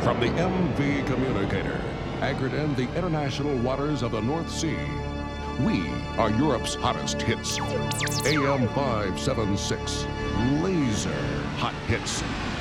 From the MV Communicator, anchored in the international waters of the North Sea, we are Europe's hottest hits. AM 576, Laser Hot Hits.